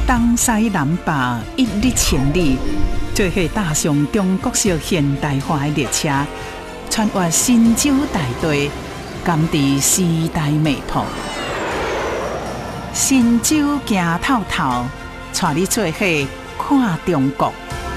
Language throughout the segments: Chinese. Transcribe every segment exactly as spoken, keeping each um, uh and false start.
东西南北一日千里，做伙踏上中国式现代化的列车，穿越神州大地，甘知时代脉搏。神州行透透，带你做伙看中国。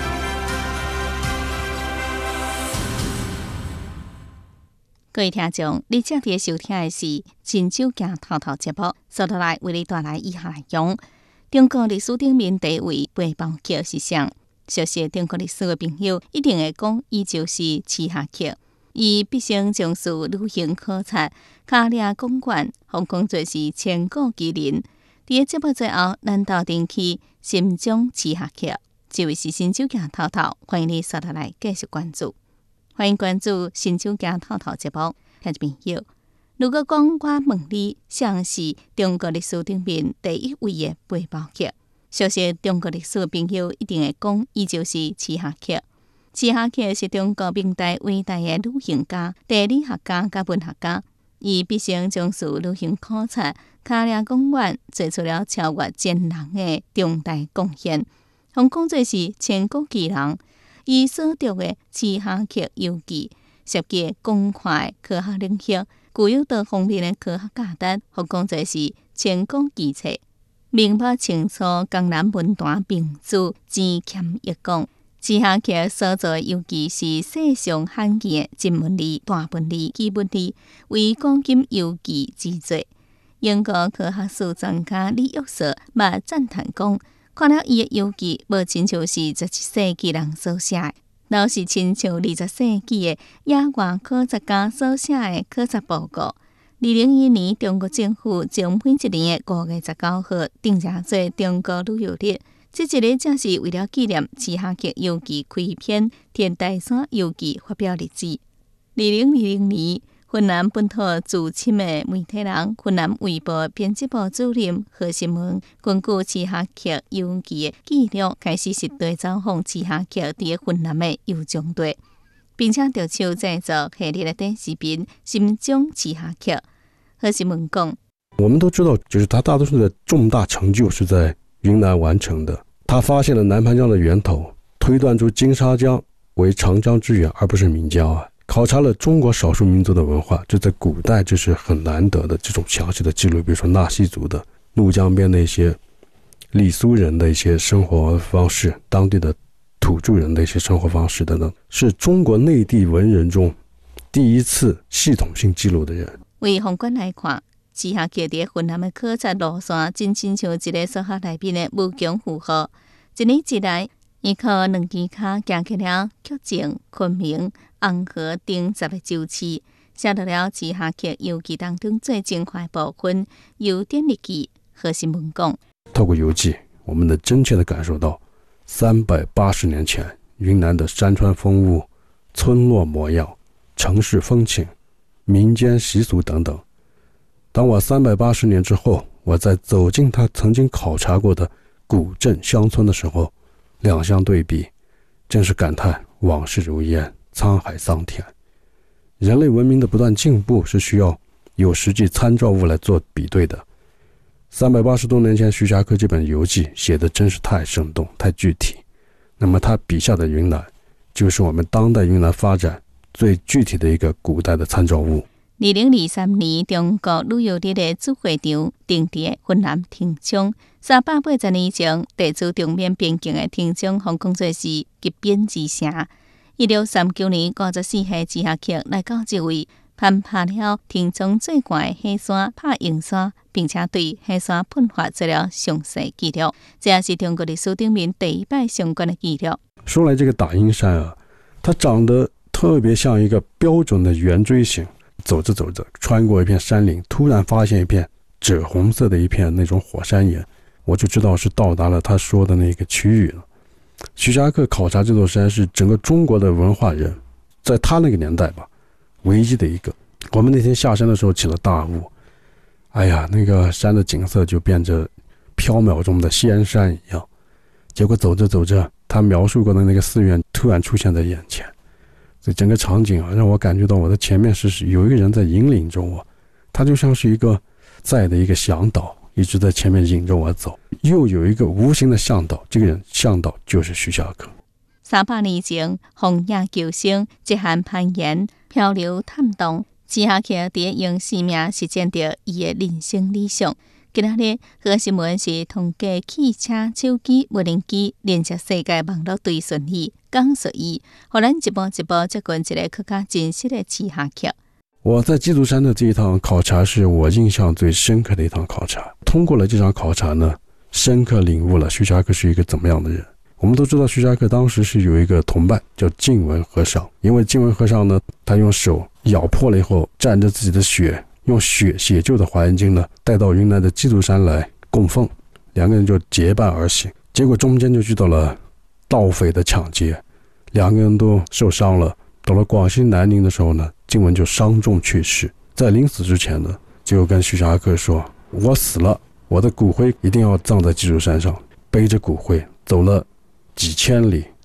各位听众，你正在收听的是《神州行透透》节目，接下来为你带来以下内容：中国历史顶面第一位背包客是谁？熟悉中国历史的朋友一定会讲，伊就是刺客客。伊毕生从事旅行考察、卡掠公馆，互讲做是千古奇人。伫节目最后，咱斗阵去心中刺客客，这位是神州行透透，欢迎你刷下来继续关注。欢迎关注神州行透透节目，听众朋友。如果讲我问你，谁是中国历史顶面第一位的背包客？熟悉中国历史的朋友一定会讲，伊就是刺客客。刺客客是中国明代伟大的旅行家、地理学家甲文学家。伊毕生从事旅行考察、卡掠公园，做出了超越千人的重大贡献。互讲做是千古奇人。伊所读的《刺客客游记》涉及广阔科学领域，具有多方面的科学价值，互讲做是千古奇册。明白清楚江南文坛名著，只欠一讲。刺客客所做的游记是世上罕见的真文理、大文理、基本理，为古今游记之最。英国科学史专家李约瑟嘛赞叹讲，看了伊的游记，无亲像是十七世纪人所写的，若是亲像二十世纪的野外考察家所写的考察报告。二零一一年，中国政府将每一年的五月十九号定下做中国旅游日，这一日正是为了纪念刺客客游记开篇《天台山游记》发表日子。二零二零年。云南本土资深的媒体人、云南卫报编辑部主任何新文，根据刺客客游记的记录，开始实地走访刺客客伫云南的游踪地，并且着手制作系列的短视频《心中刺客客》。何新文讲：“ 我们都知道，就是他大多数的重大成就是在云南完成的。他发现了南盘江的源头，推断出金沙江为长江之源，而不是岷江啊。”考察了中国少数民族的文化，这在古代这是很难得的这种详细的记录，比如说纳西族的怒江边的一些傈僳人的一些生活方式，当地的土著人的一些生活方式等等，是中国内地文人中第一次系统性记录的人。 为宏观来看，刺客客伫云南的考察路线，真亲像一个小学内面的无穷负荷，一年一来。伊靠两支脚行去了曲靖、昆明、红河等十个州市，写到了刺客客游记当中最精华部分——游典日记。何新文讲： 透过游记，我们能真切地感受到三百八十年前云南的山川风物、村落模样、城市风情、民间习俗等等。当我三百八十年之后，我在走进他曾经考察过的古镇乡村的时候，两相对比，真是感叹往事如烟，沧海桑田。人类文明的不断进步是需要有实际参照物来做比对的。三百八十多年前，徐霞客这本游记写的真是太生动、太具体。那么他笔下的云南，就是我们当代云南发展最具体的一个古代的参照物。 二零二三年中国旅游日的主会场定伫云南天冲，三百八十年前地处中缅边境的天冲，互讲做是极边之城。一六三九年，五十四岁刺客客来到这位，攀爬了天冲最高的火山拍影山，并且对火山喷发做了详细记录。这也是中国历史顶面第一摆相关的记录。 说来这个打鹰山啊，它长得特别像一个标准的圆锥形。走着走着，穿过一片山林，突然发现一片赭红色的一片那种火山岩，我就知道是到达了他说的那个区域了。徐霞客考察这座山是整个中国的文化人，在他那个年代吧，唯一的一个。我们那天下山的时候起了大雾，哎呀，那个山的景色就变着缥缈中的仙山一样。结果走着走着，他描述过的那个寺院突然出现在眼前。这整个场景啊，让我感觉到我的前面是有一个人在引领着我，他就像是一个在的一个向导， 一直在前面引着我走。又有一个无形的向导，这个人向导就是徐霞客。 三百年前，红叶救星，一汉攀岩，漂流探洞，徐霞客伫用生命实践着伊的人生理想。今仔日好新闻是通过汽车、手机、无人机连接世界网络对顺序，讲述伊，互咱一步一步接近一个更加真实的徐霞客。 我在基督山的这一趟考察是我印象最深刻的一趟考察。通过了这场考察呢，深刻领悟了徐霞客是一个怎么样的人。我们都知道徐霞客当时是有一个同伴叫净文和尚，因为净文和尚呢，他用手咬破了以后，蘸着自己的血，用血写就的华严经呢，带到云南的基督山来供奉，两个人就结伴而行。结果中间就遇到了盗匪的抢劫，两个人都受伤了。到了广西南宁的时候呢，净文就伤重去世。在临死之前呢，就跟徐霞客说：“我死了，我的骨灰一定要葬在基督山上。”背着骨灰走了几千里，